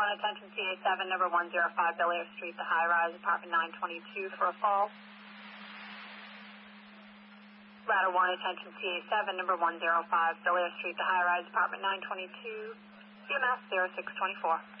attention CA7, number 105, Bellaire Street, the high-rise, apartment 922 for a fall. Ladder 1, attention CA7, number 105, Bellaire Street, the high-rise, apartment 922, CMS 0624.